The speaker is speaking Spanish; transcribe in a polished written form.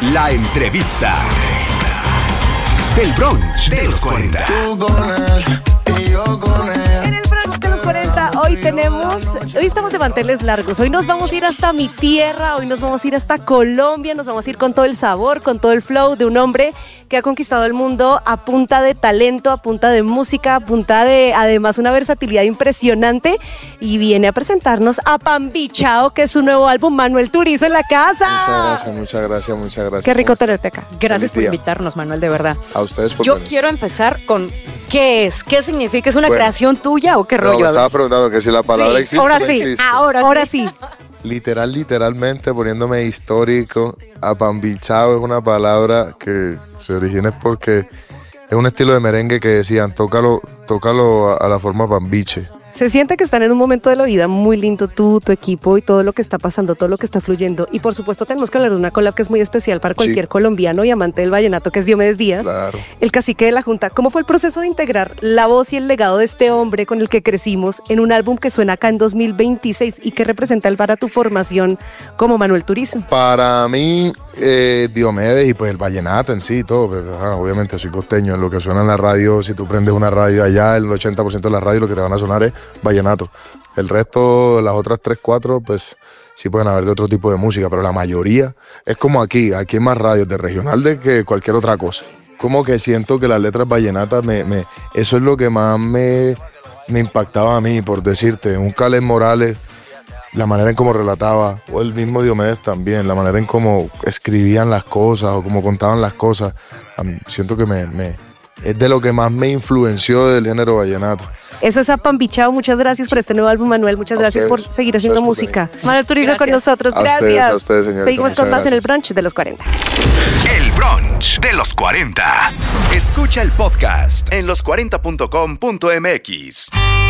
La entrevista del brunch de los 40. Tú con él y yo con ella. En el brunch de los 40 hoy estamos de manteles largos. Hoy nos vamos a ir hasta mi tierra, hoy nos vamos a ir hasta Colombia, nos vamos a ir con todo el sabor, con todo el flow de un hombre que ha conquistado el mundo a punta de talento, a punta de música, a punta de además una versatilidad impresionante, y viene a presentarnos a Pambichao, que es su nuevo álbum. Manuel Turizo en la casa. Muchas gracias. Qué rico tenerte acá. Gracias por invitarnos, Manuel, de verdad. A ustedes por Yo venir. quiero empezar con ¿qué es? ¿Qué significa? ¿Es una Bueno, creación tuya o qué No, rollo? me estaba preguntando que si la palabra existe ahora o no sí, existe. ahora sí. Literalmente poniéndome histórico, apambichado es una palabra que se origina es porque es un estilo de merengue que decían, tócalo a la forma pambiche. Se siente que están en un momento de la vida muy lindo, tú, tu equipo y todo lo que está pasando, todo lo que está fluyendo. Y por supuesto tenemos que hablar de una collab que es muy especial para cualquier colombiano y amante del vallenato, que es Diomedes Díaz, Claro. el cacique de la Junta. ¿Cómo fue el proceso de integrar la voz y el legado de este hombre con el que crecimos en un álbum que suena acá en 2026 y que representa el para tu formación como Manuel Turizo? Para mí, Diomedes y pues el vallenato en sí, todo, pues, obviamente soy costeño, en lo que suena en la radio, si tú prendes una radio allá, el 80% de la radio lo que te van a sonar es vallenato. El resto, las otras 3, 4, pues sí pueden haber de otro tipo de música, pero la mayoría es como aquí hay más radios de regional de que cualquier otra cosa. Como que siento que las letras vallenatas, eso es lo que más me impactaba a mí, por decirte, un Caled Morales, la manera en cómo relataba, o el mismo Diomedes también, la manera en cómo escribían las cosas o cómo contaban las cosas, siento que es de lo que más me influenció del género vallenato. Eso es a Pambichao. Muchas gracias por este nuevo álbum, Manuel. Muchas gracias por seguir haciendo música. Manuel Turizo con nosotros. Gracias. A ustedes, señorita. Seguimos con Muchas más en el gracias. brunch de los 40. El brunch de los 40. Escucha el podcast en los40.com.mx.